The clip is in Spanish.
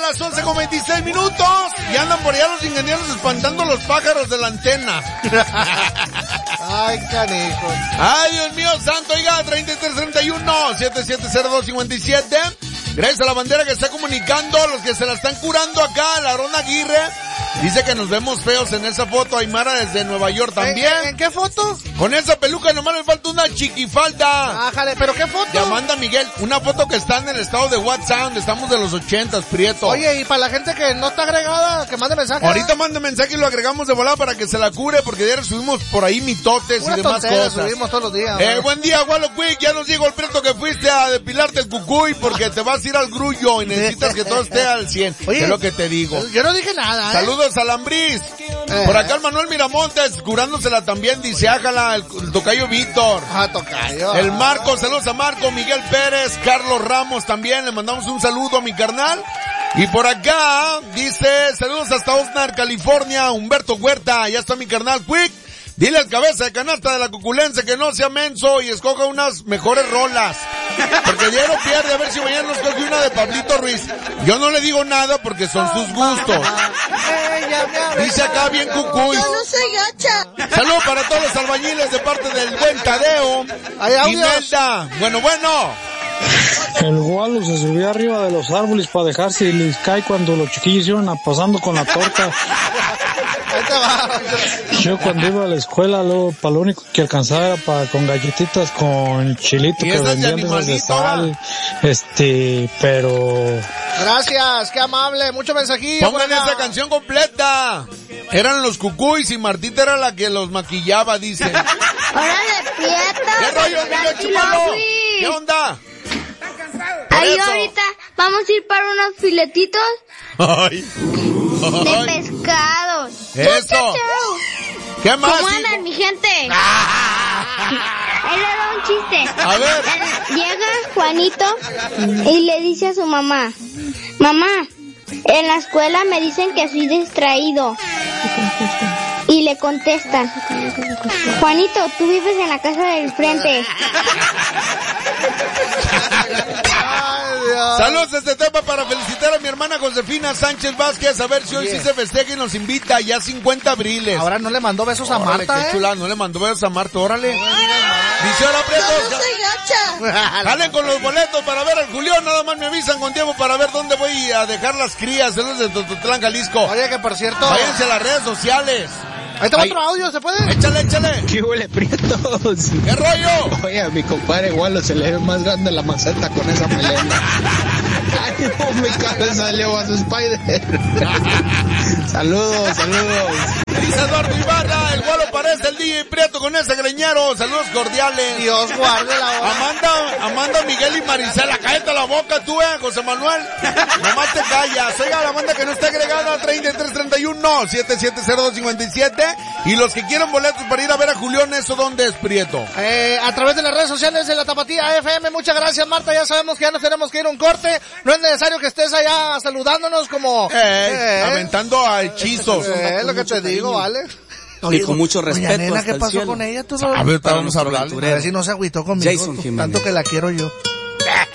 las 11:26. Y andan por allá los ingenieros espantando los pájaros de la antena. Ay, canijo. Ay, Dios mío santo, oiga, 3331-770257. Gracias a la bandera que está comunicando, los que se la están curando acá, la Aarón Aguirre. Dice que nos vemos feos en esa foto, Aymara desde Nueva York también. ¿En qué foto? Con esa peluca nomás le falta una chiquifalda. Ájale, ¿pero qué foto? De Amanda Miguel, una foto que está en el estado de WhatsApp, donde estamos de los 80s, Prieto. Oye, y para la gente que no está agregada, que mande mensaje. Ahorita mande mensaje y lo agregamos de volada para que se la cure, porque ayer subimos por ahí mitotes y demás cosas. Subimos todos los días. Buen día, Walo Quick, ya nos dijo el Prieto que fuiste a depilarte el cucuy porque te vas a ir al grullo y necesitas que todo esté al 100. Oye, es lo que te digo. Yo no dije nada, Saludos a Lambris. Por acá el Manuel Miramontes, curándosela también, dice, ájala, el tocayo Víctor. Tocayo. El Marco, saludos a Marco, Miguel Pérez, Carlos Ramos también, le mandamos un saludo a mi carnal. Y por acá, dice, saludos hasta Oxnard, California, Humberto Huerta, ya está mi carnal Quick. Dile al cabeza de canasta de la Cuculense que no sea menso y escoja unas mejores rolas. Porque Diego pierde, a ver si mañana nos coge una de Pablito Ruiz. Yo no le digo nada porque son sus gustos. Dice acá bien Cucuy. Yo no soy gacha. Saludos para todos los albañiles de parte del buen Tadeo. Imelda. Bueno. El Gualo se subió arriba de los árboles para dejarse y les cae cuando los chiquillos iban pasando con la torta. Yo cuando iba a la escuela, luego para lo único que alcanzaba era con galletitas con chilito que vendían de esas de sal. Pero... Gracias, qué amable, mucho mensajillo. Pongan esa canción completa. Eran los Cucuys y Martita era la que los maquillaba, dice. ¡Órale, Prieto! ¿Qué rollo, niño chupalo? ¿Qué onda? Ahí ahorita vamos a ir para unos filetitos de pescados. Eso. ¿Qué más? ¿Cómo andan, mi gente? Ahí le da un chiste. A ver. Llega Juanito y le dice a su mamá, mamá, en la escuela me dicen que soy distraído. Y le contestan, Juanito, tú vives en la casa del frente. Saludos desde Tepa para felicitar a mi hermana Josefina Sánchez Vázquez, a ver si hoy sí se festeja y nos invita, ya 50 abriles. Ahora no le mandó besos a Marta, qué chula, no le mandó besos a Marta, órale. Dice ahora Prieto. Yo no soy gacha. Jalen con los boletos para ver al Julián, nada más me avisan con tiempo para ver dónde voy a dejar las crías, saludos de Tototlán, Jalisco. Oye, que por cierto, váyanse a las redes sociales. Ahí está otro audio, ¿se puede? Échale. ¿Qué huele, Prietos? ¿Qué rollo? Oye, a mi compadre Gualo se le ve más grande la maceta con esa melena. Ay, no, mi cabeza le va a su Spider. Saludos. Dice Eduardo Ibarra, el Gualo parece el DJ Prieto con ese greñero. Saludos cordiales. Dios guarde la hora. Amanda, Miguel y Marisela, cállate la boca tú, José Manuel. Nomás te callas. Oiga, la banda que no está agregada, 3331-770257. Y los que quieran boletos para ir a ver a Julián, ¿eso dónde es, Prieto? A través de las redes sociales de la Tapatía FM. Muchas gracias, Marta. Ya sabemos que ya nos tenemos que ir a un corte. No es necesario que estés allá saludándonos como... aventando a hechizos. Es lo que te digo, ¿vale? Y con mucho respeto. Nena, ¿qué pasó con ella? A ver, vamos a hablar. A ver si no se agüitó conmigo. Jason Jiménez. Tanto que la quiero yo.